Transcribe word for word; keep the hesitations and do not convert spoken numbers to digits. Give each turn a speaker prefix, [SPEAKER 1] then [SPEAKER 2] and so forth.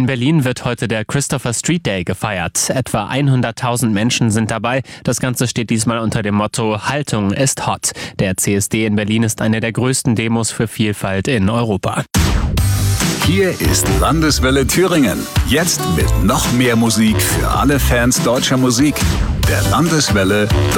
[SPEAKER 1] Berlin wird heute der Christopher Street Day gefeiert. Etwa hunderttausend Menschen sind dabei. Das Ganze steht diesmal unter dem Motto Haltung ist hot. Der C S D in Berlin ist eine der größten Demos für Vielfalt in Europa.
[SPEAKER 2] Hier ist Landeswelle Thüringen. Jetzt mit noch mehr Musik für alle Fans deutscher Musik. Der Landeswelle